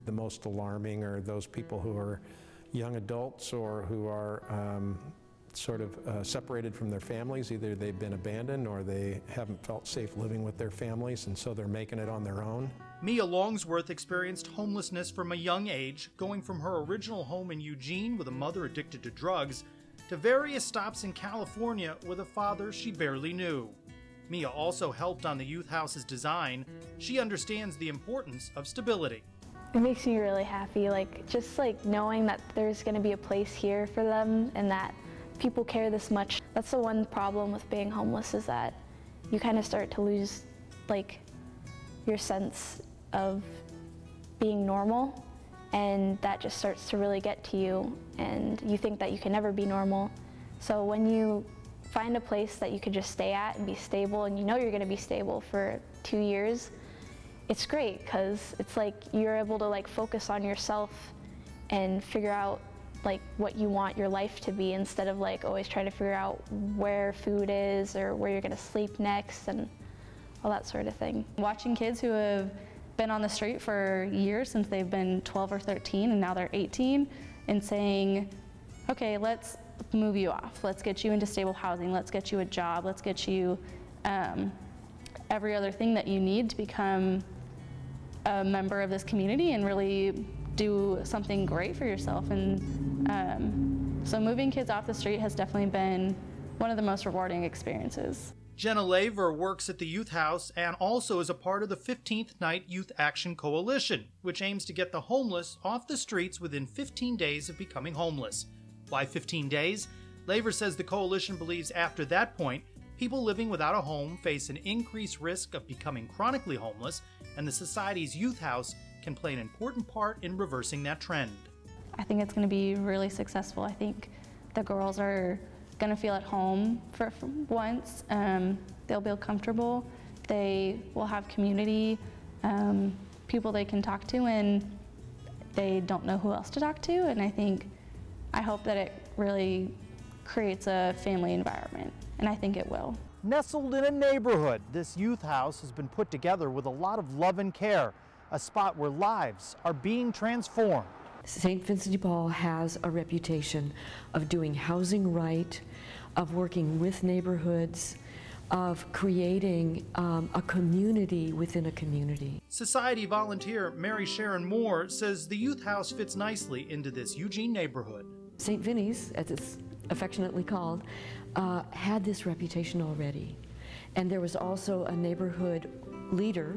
The most alarming are those people who are young adults or who are separated from their families. Either they've been abandoned or they haven't felt safe living with their families, and so they're making it on their own. Mia Longsworth experienced homelessness from a young age, going from her original home in Eugene with a mother addicted to drugs to various stops in California with a father she barely knew. Mia also helped on the youth house's design. She understands the importance of stability. It makes me really happy, just knowing that there's going to be a place here for them and that people care this much. That's the one problem with being homeless, is that you kind of start to lose your sense of being normal, and that just starts to really get to you, and you think that you can never be normal. So when you find a place that you could just stay at and be stable, and you know you're going to be stable for 2 years, it's great, because it's you're able to focus on yourself and figure out what you want your life to be, instead of always trying to figure out where food is or where you're going to sleep next and all that sort of thing. Watching kids who have been on the street for years, since they've been 12 or 13 and now they're 18, and saying, okay, let's move you off, let's get you into stable housing, let's get you a job, let's get you every other thing that you need to become a member of this community and really do something great for yourself. And so moving kids off the street has definitely been one of the most rewarding experiences. Jenna Laver works at the youth house and also is a part of the 15th Night Youth Action Coalition, which aims to get the homeless off the streets within 15 days of becoming homeless. Why 15 days? Laver says the coalition believes after that point, people living without a home face an increased risk of becoming chronically homeless, and the Society's youth house can play an important part in reversing that trend. I think it's going to be really successful. I think the girls are going to feel at home for once. They'll feel comfortable. They will have community, people they can talk to, and they don't know who else to talk to. And I hope that it really creates a family environment, and I think it will. Nestled in a neighborhood, this youth house has been put together with a lot of love and care, a spot where lives are being transformed. St. Vincent de Paul has a reputation of doing housing right, of working with neighborhoods, of creating a community within a community. Society volunteer Mary Sharon Moore says the youth house fits nicely into this Eugene neighborhood. St. Vinny's, as it's affectionately called, had this reputation already. And there was also a neighborhood leader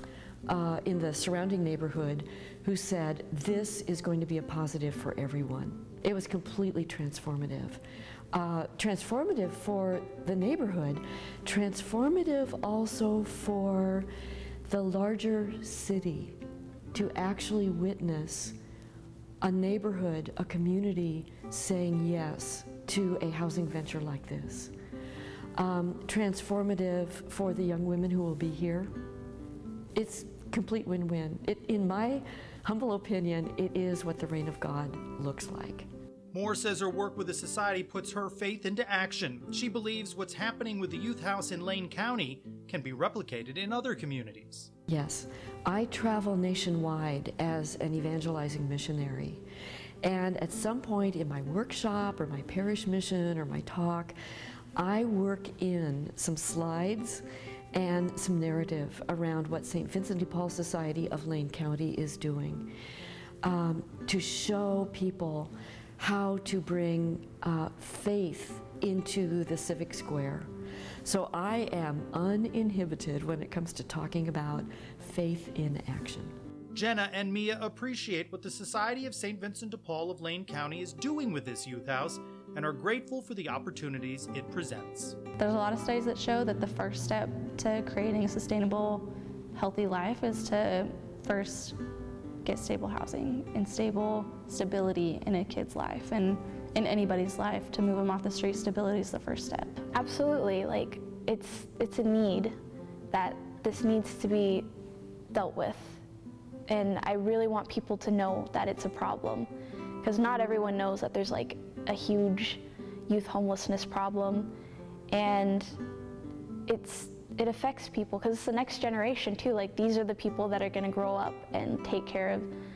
in the surrounding neighborhood who said, this is going to be a positive for everyone. It was completely transformative. Transformative for the neighborhood, transformative also for the larger city, to actually witness a neighborhood, a community saying yes to a housing venture like this. Transformative for the young women who will be here. It's complete win-win. In my humble opinion, it is what the reign of God looks like. Moore says her work with the Society puts her faith into action. She believes what's happening with the youth house in Lane County can be replicated in other communities. Yes, I travel nationwide as an evangelizing missionary. And at some point in my workshop or my parish mission or my talk, I work in some slides and some narrative around what St. Vincent de Paul Society of Lane County is doing to show people how to bring faith into the civic square. So I am uninhibited when it comes to talking about faith in action. Jenna and Mia appreciate what the Society of St. Vincent de Paul of Lane County is doing with this youth house and are grateful for the opportunities it presents. There's a lot of studies that show that the first step to creating a sustainable, healthy life is to first get stable housing and stability in a kid's life and in anybody's life. To move them off the street, stability is the first step. Absolutely, it's a need that this needs to be dealt with. And I really want people to know that it's a problem, because not everyone knows that there's a huge youth homelessness problem, and it affects people because it's the next generation too. These are the people that are going to grow up and take care of